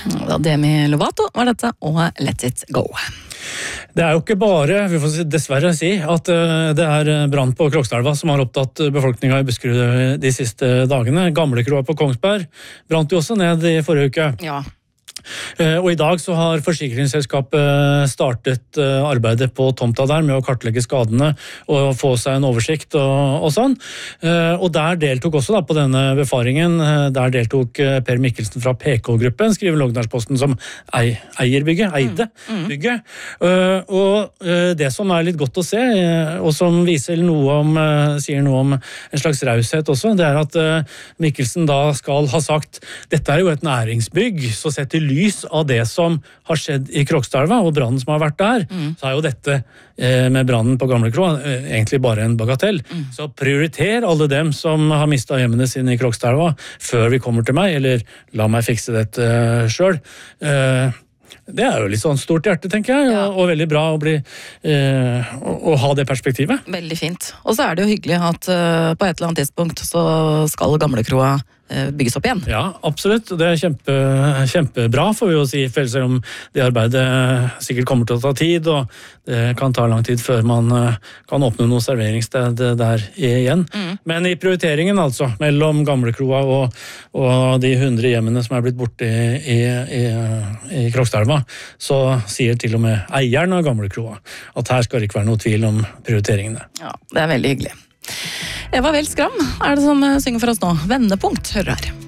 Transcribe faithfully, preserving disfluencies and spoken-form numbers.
Demi Lovato var dette, og Let It Go. Det er jo ikke bare, vi får dessverre si, at det er brann på Krokstadelva som har opptatt befolkningen i Buskerud de siste dagene. Gamlekroa på Kongsberg brant jo også ned i forrige uke. Ja. Og i dag så har forsikringsselskapet startet arbeidet på tomta der med å kartlegge skadene og få seg en oversikt og, og sånn. Og der deltok også da på denne befaringen, der deltok Per Mikkelsen fra P K-gruppen, skriver Lognarposten, som eier bygget, eide bygget. Og det som er litt godt å se, og som viser noe om, sier noe om en slags raushet også, det er at Mikkelsen da skal ha sagt, dette er jo et næringsbygg, så sett i lys av det som har skjedd i Krokstadelva og brannen som har vært der, mm. så er jo dette eh, med brannen på Gamlekroa eh, egentlig bare en bagatell. Mm. Så prioriter alle dem som har mistet hjemmene sine i Krokstadelva før vi kommer til meg, eller la meg fikse dette uh, selv. Uh, det er jo litt sånn stort hjerte, tenker jeg, ja. og, og veldig bra å, bli, uh, å, å ha det perspektivet. Veldig fint. Og så er det jo hyggelig at uh, på et eller annet tidspunkt så skal Gamlekroa bygges opp igjen. Ja, absolutt. Det er kjempe, kjempebra, får vi jo si, selv om det arbeidet sikkert kommer til å ta tid, og det kan ta lang tid før man kan åpne noe serveringssted der igjen. Mm. Men i prioriteringen altså, mellom Gamlekroa og, og de hundre hjemmene som er blitt borte i, i, i, i Krokstadelva, så sier til og med eieren av Gamlekroa at her skal det ikke være noe tvil om prioriteringene. Ja, det er veldig hyggelig. Eva Vel Skram er det som synger for oss nå. Vendepunkt, hører her.